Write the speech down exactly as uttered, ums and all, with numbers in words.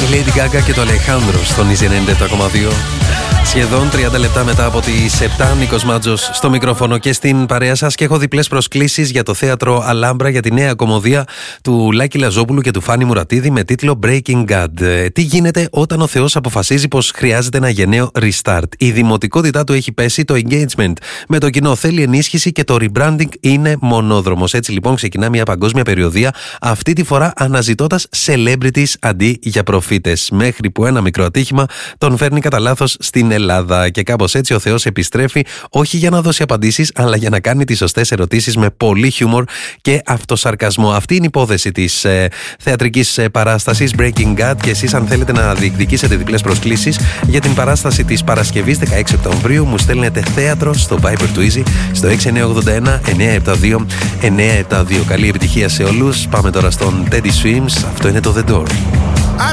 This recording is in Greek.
Η Lady Gaga και το Alejandro στον Easy ενενήντα επτά κόμμα δύο. Σχεδόν τριάντα λεπτά μετά από τις επτά, Νίκος Μάτζος στο μικρόφωνο και στην παρέα σας, και έχω διπλές προσκλήσεις για το θέατρο Αλάμπρα για τη νέα κομμωδία του Λάκη Λαζόπουλου και του Φάνη Μουρατίδη με τίτλο Breaking God. Τι γίνεται όταν ο Θεός αποφασίζει πως χρειάζεται ένα γενναίο restart? Η δημοτικότητά του έχει πέσει, το engagement με το κοινό θέλει ενίσχυση και το rebranding είναι μονόδρομος. Έτσι λοιπόν ξεκινά μια παγκόσμια περιοδεία, αυτή τη φορά αναζητώντας celebrities αντί για προφήτες. Μέχρι που ένα μικρό ατύχημα τον φέρνει κατά λάθος στην Ελλάδα. Και κάπως έτσι ο Θεός επιστρέφει, όχι για να δώσει απαντήσεις, αλλά για να κάνει τις σωστές ερωτήσεις με πολύ χιούμορ και αυτοσαρκασμό. Αυτή είναι η υπόθεση της ε, θεατρικής ε, παράστασης Breaking God. Και εσείς, αν θέλετε να διεκδικήσετε διπλές προσκλήσεις για την παράσταση της Παρασκευής δεκαέξι Οκτωβρίου, μου στέλνετε θέατρο στο Viber του Easy στο έξι εννιά ογδόντα ένα εννιά επτά δύο εννιά επτά δύο. Καλή επιτυχία σε όλους. Πάμε τώρα στον Teddy Swims. Αυτό είναι το The Door.